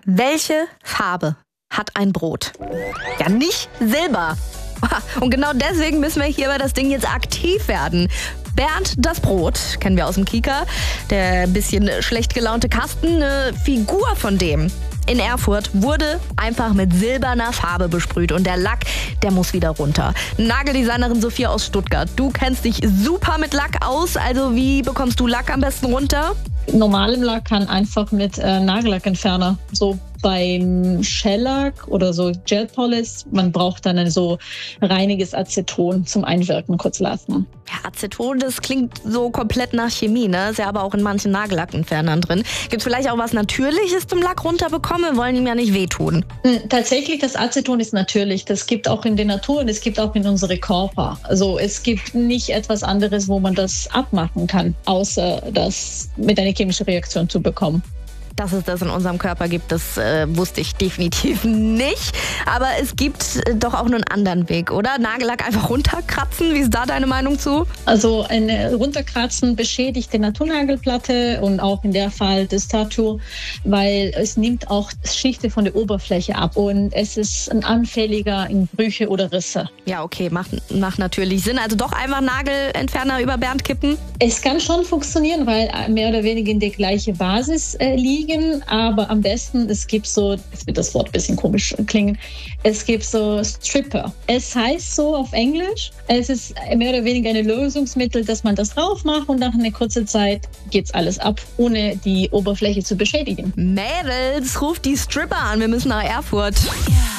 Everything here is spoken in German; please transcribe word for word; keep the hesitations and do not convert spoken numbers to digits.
Welche Farbe hat ein Brot? Ja, nicht Silber. Und genau deswegen müssen wir hier bei das Ding jetzt aktiv werden. Bernd das Brot, kennen wir aus dem Kika, der bisschen schlecht gelaunte Kasten, eine Figur von dem in Erfurt wurde einfach mit silberner Farbe besprüht und der Lack, der muss wieder runter. Nageldesignerin Sophia aus Stuttgart, du kennst dich super mit Lack aus, also wie bekommst du Lack am besten runter? Normalem Lack kann einfach mit äh, Nagellackentferner, so beim Shellack oder so Gel Polish, man braucht dann ein so reiniges Aceton zum Einwirken kurz lassen. Ja, Aceton, das klingt so komplett nach Chemie, ne? Ist ja aber auch in manchen Nagellackentfernern drin. Gibt es vielleicht auch was Natürliches zum Lack runterbekommen? Wir wollen ihm ja nicht wehtun. Tatsächlich, das Aceton ist natürlich. Das gibt auch in der Natur und es gibt auch in unsere Körper. Also es gibt nicht etwas anderes, wo man das abmachen kann, außer das mit einer chemischen Reaktion zu bekommen. Dass es das in unserem Körper gibt, das äh, wusste ich definitiv nicht. Aber es gibt äh, doch auch einen anderen Weg, oder? Nagellack einfach runterkratzen, wie ist da deine Meinung zu? Also ein Runterkratzen beschädigt die Naturnagelplatte und auch in der Fall das Tattoo, weil es nimmt auch Schichten von der Oberfläche ab und es ist ein anfälliger in Brüche oder Risse. Ja, okay, macht, macht natürlich Sinn. Also doch einfach Nagelentferner über Bernd kippen? Es kann schon funktionieren, weil mehr oder weniger in der gleichen Basis äh, liegt. Aber am besten, es gibt so, jetzt wird das Wort ein bisschen komisch klingen, es gibt so Stripper. Es heißt so auf Englisch, es ist mehr oder weniger ein Lösungsmittel, dass man das drauf macht und nach einer kurzen Zeit geht's alles ab, ohne die Oberfläche zu beschädigen. Mädels, ruft die Stripper an, wir müssen nach Erfurt.